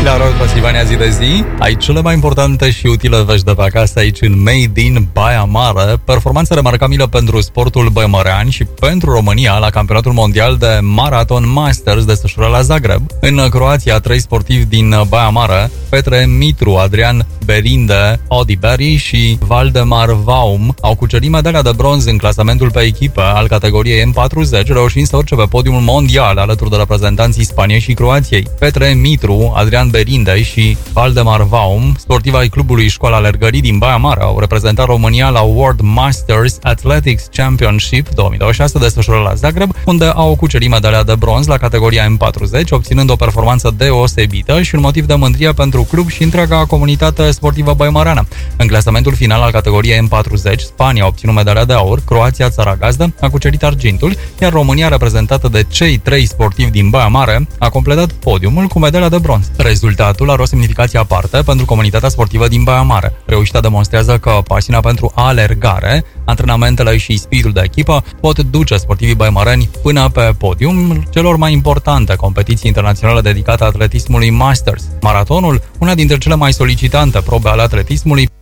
la Rock Transilvania zi de zi. Ai cele mai importante și utile vești de pe acasă aici în Made in Baia Mare. Performanță remarcabilă pentru sportul băimărean și pentru România la campionatul mondial de Marathon Masters desfășurat la Zagreb. În Croația, 3 sportivi din Baia Mare, Petre Mitru, Adrian Berinde, Odi Berry și Valdemar Vaum, au cucerit medalia de bronz în clasamentul pe echipă al categoriei M40, reușind să urce pe podiumul mondial alături de reprezentanții Spaniei și Croației. Petre Mitru, Adrian Berinde și Valdemar Vaum, sportivi ai clubului Școala Alergării din Baia Mare, au reprezentat România la World Masters Athletics Championship 2026 desfășurat la Zagreb, unde au cucerit medalia de bronz la categoria M40, obținând o performanță deosebită și un motiv de mândrie pentru club și întreaga comunitate sportivă băimăreană. În clasamentul final al categoriei M40, Spania a obținut medalia de aur, Croația, țara gazdă, a cucerit argintul, iar România, reprezentată de cei 3 sportivi din Baia Mare, a completat podiumul cu medalia de bronz. Rezultatul are o semnificație aparte pentru comunitatea sportivă din Baia Mare. Reușita demonstrează că pasiunea pentru alergare, antrenamentele și spiritul de echipă pot duce sportivii băimăreni până pe podium celor mai importante competiții internaționale dedicate atletismului Masters. Maratonul, una dintre cele mai solicitante probe ale atletismului,